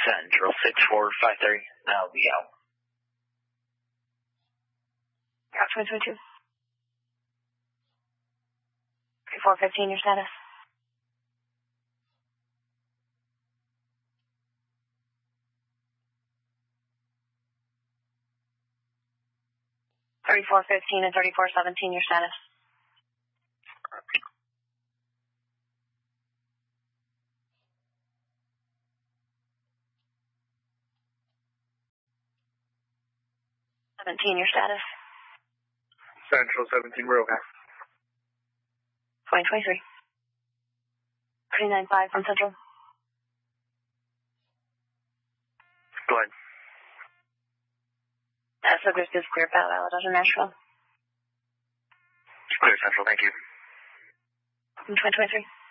Central 6453. I'll be out. Route 2022. 3415, your status. (3415) and 3417, your status. (17) your status. Central 17, we're okay. 2023. 395 from Central. Go ahead. Subject is clear, Palo Alto to Nashville. Clear, Central, thank you. 2023.